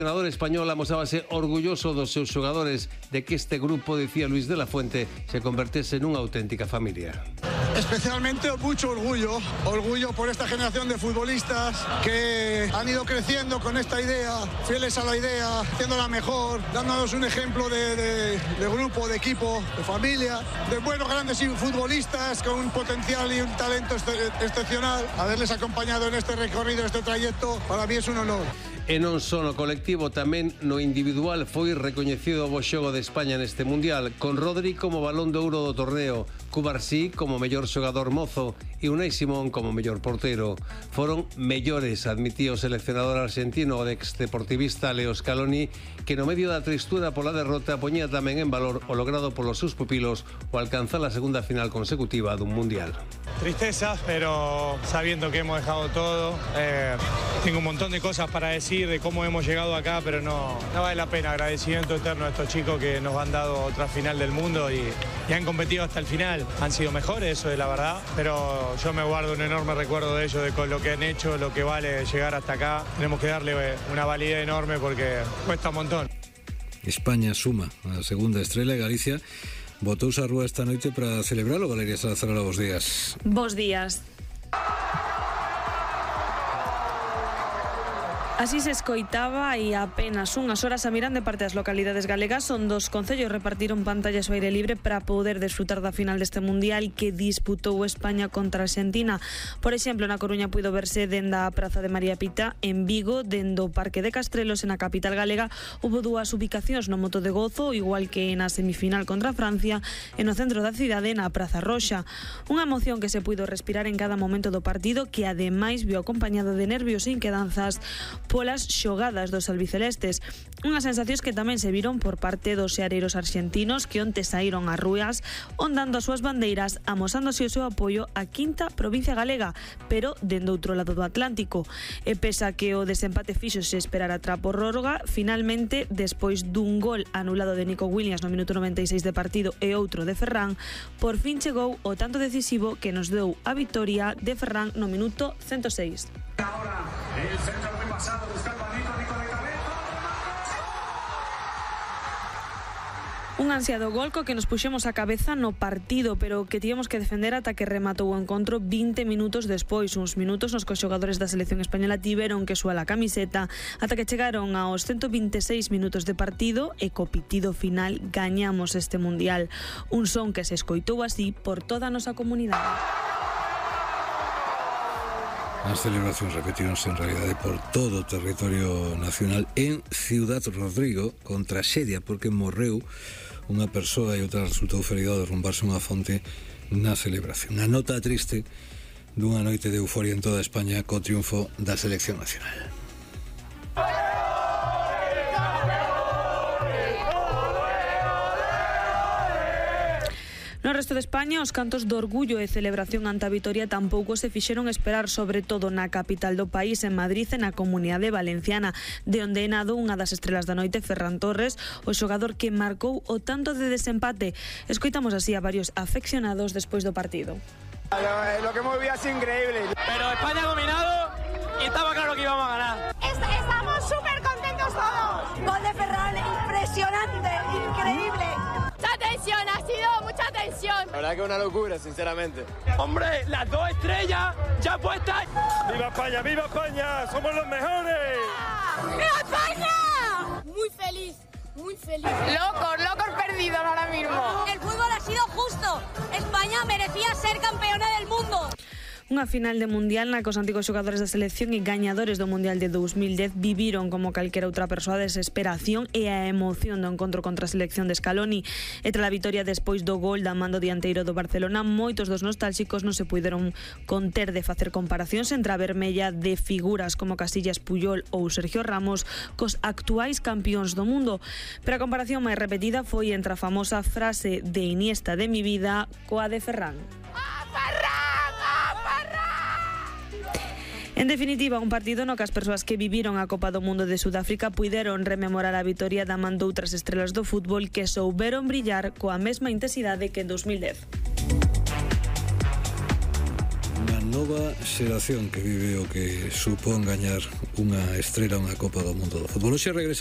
O entrenador español amosábase orgulloso dos seus xogadores de que este grupo, decía Luis de la Fuente, se convertese nunha auténtica familia. Especialmente mucho orgullo por esta generación de futbolistas que han ido creciendo con esta idea, fieles a la idea, haciéndola mejor, dándonos un ejemplo de grupo, de equipo, de familia, de buenos grandes futbolistas con un potencial y un talento excepcional. Haberles acompañado en este recorrido, este trayecto, para mí es un honor. E non só no colectivo, tamén no individual foi recoñecido o bo xogo de España neste Mundial, con Rodri como balón de ouro do torneo, Cubarsí como mellor xogador mozo e Unai Simón como mellor portero. Foron mellores, admitía o seleccionador argentino, o ex-deportivista Leo Scaloni, que no medio da tristura pola derrota poñía tamén en valor o logrado polos seus pupilos o alcanzar a segunda final consecutiva dun Mundial. Tristeza, pero sabiendo que hemos dejado todo, tengo un montón de cosas para decir de cómo hemos llegado acá, pero no vale la pena. Agradecimiento eterno a estos chicos que nos han dado otra final del mundo y han competido hasta el final. Han sido mejores, eso es la verdad, pero yo me guardo un enorme recuerdo de ellos, de con lo que han hecho, lo que vale llegar hasta acá. Tenemos que darle una validez enorme porque cuesta un montón. España suma a segunda estrela e Galicia botouse a rúa esta noite para celebralo. Valeria Salazar, bos días. Bos días. Así se escoitaba e apenas unhas horas a miran de parte das localidades galegas onde os concellos repartiron pantallas ao aire libre para poder desfrutar da final deste Mundial que disputou España contra Argentina. Por exemplo, na Coruña puido verse dende a Praza de María Pita, en Vigo, dende o Parque de Castrelos, en a capital galega, houbo dúas ubicacións no Moto de Gozo, igual que na semifinal contra Francia, e no centro da cidade, na Praza Roxa. Unha emoción que se puido respirar en cada momento do partido, que ademais viu acompañado de nervios e inquedanzas polas xogadas dos albicelestes. Unhas sensacións que tamén se viron por parte dos seareiros argentinos que onte saíron ás rúas ondando as súas bandeiras, amosándose o seu apoio á quinta provincia galega, pero dende outro lado do Atlántico. E pese a que o desempate fíxose esperar a trapo prórroga, finalmente, despois dun gol anulado de Nico Williams no minuto 96 de partido e outro de Ferran, por fin chegou o tanto decisivo que nos deu a vitoria de Ferran no minuto 106. Ahora el centro muy pasado buscando a Nico de cabeza. Un ansiado gol co que nos puxemos a cabeza no partido, pero que tivemos que defender ata que rematou o encontro 20 minutos despois, uns minutos nos que os xogadores da selección española tiveron que suar a camiseta ata que chegaron aos 126 minutos de partido e co pitido final gañamos este Mundial. Un son que se escoitou así por toda a nosa comunidade. As celebracións repetíronse en realidade por todo o territorio nacional en Ciudad Rodrigo, con traxedia porque morreu unha persoa e outra resultou ferida ao derrumbarse unha fonte na celebración. A nota triste dunha noite de euforia en toda España co triunfo da selección nacional. No resto de España, os cantos de orgullo e celebración ante a vitoria tampouco se fixeron esperar, sobre todo na capital do país, en Madrid, e na Comunidade Valenciana, de onde nado unha das estrelas da noite, Ferran Torres, o xogador que marcou o tanto de desempate. Escoitamos así a varios afeccionados despois do partido. Lo que hemos vivido es increíble. Pero España ha dominado y estaba claro que íbamos a ganar. Estamos súper contentos todos. Gol de Ferran, impresionante, increíble. Mucha tensión, ha sido mucha tensión. La verdad que es una locura, sinceramente. Hombre, las dos estrellas ya puestas. ¡Viva España, viva España! ¡Somos los mejores! ¡Viva España! Muy feliz. Muy feliz. Locos perdidos ahora mismo. El fútbol ha sido justo. España merecía ser campeona del mundo. Unha final de Mundial na que os antigos xogadores da selección e gañadores do Mundial de 2010 viviron como calquera outra persoa a desesperación e a emoción do encontro contra a selección de Scaloni. E tras a vitoria despois do gol da mando dianteiro do Barcelona, moitos dos nostálxicos non se puideron conter de facer comparacións entre a vermella de figuras como Casillas, Puyol ou Sergio Ramos cos actuais campións do mundo. Pero a comparación máis repetida foi entre a famosa frase de Iniesta de mi vida coa de Ferran. En definitiva, un partido no que as persoas que viviron a Copa do Mundo de Sudáfrica puideron rememorar a vitoria da man doutras estrelas do fútbol que souberon brillar coa mesma intensidade que en 2010. Unha nova xeración que vive o que supón gañar unha estrela, unha Copa do Mundo do fútbol. Hoxe regresa